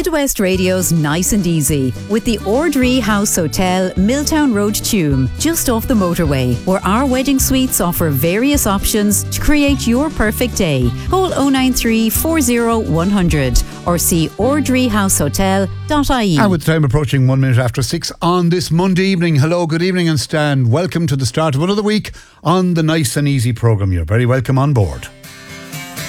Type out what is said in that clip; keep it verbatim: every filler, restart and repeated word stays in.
Midwest Radio's Nice and Easy with the Ordree House Hotel, Milltown Road, Tuam, just off the motorway, where our wedding suites offer various options to create your perfect day. Call oh nine three, four oh, one hundred or see ordree house hotel dot I E. And with time approaching one minute after six on this Monday evening. Hello, good evening and stand. Welcome to the start of another week on the Nice and Easy programme. You're very welcome on board.